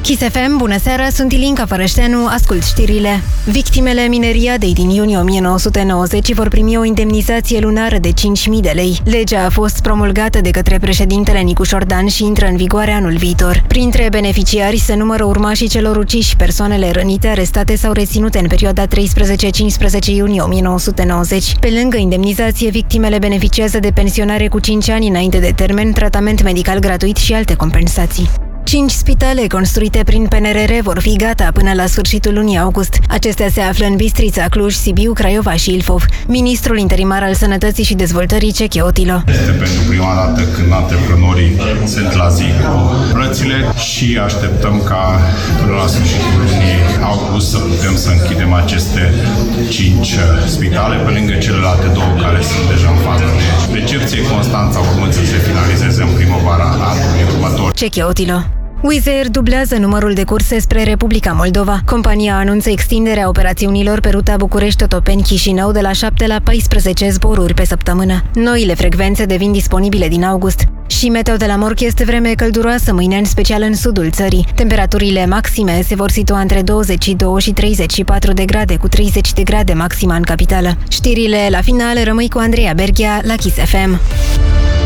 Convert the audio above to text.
Kiss FM, bună seara, sunt Ilinca Fărășteanu, ascult știrile. Victimele mineriadei din iunie 1990 vor primi o indemnizație lunară de 5.000 de lei. Legea a fost promulgată de către președintele Nicu Șordan și intră în vigoare anul viitor. Printre beneficiari se numără urmașii celor uciși, persoanele rănite, arestate sau reținute în perioada 13-15 iunie 1990. Pe lângă indemnizație, victimele beneficiază de pensionare cu 5 ani înainte de termen, tratament medical gratuit și alte compensații. 5 spitale construite prin PNRR vor fi gata până la sfârșitul lunii august. Acestea se află în Bistrița, Cluj, Sibiu, Craiova și Ilfov. Ministrul interimar al Sănătății și Dezvoltării, Ceche Otilo. Este pentru prima dată când antreprenorii sunt la zi cu plățile și așteptăm ca până la sfârșitul lunii august să putem să închidem aceste 5 spitale, pe lângă celelalte 2 care sunt deja în fază de recepție, Constanța urmând să se finalizeze în primăvara anului următor. Ceche Otilo. Wizz Air dublează numărul de curse spre Republica Moldova. Compania anunță extinderea operațiunilor pe ruta București-Otopeni-Chișinău de la 7 la 14 zboruri pe săptămână. Noile frecvențe devin disponibile din august. Și meteo de la Morch este vreme călduroasă mâine, în special în sudul țării. Temperaturile maxime se vor situa între 22 și 34 de grade, cu 30 de grade maxima în capitală. Știrile la final rămâi cu Andreea Berghia la Kiss FM.